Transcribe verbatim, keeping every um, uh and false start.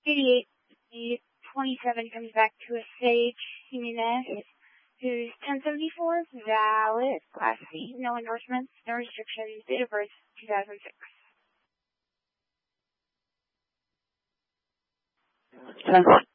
eighty-eight twenty-seven comes back to a Sage Jimenez, who's ten seventy-four, valid, Class C, no endorsements, no restrictions, date of birth, two thousand six. ten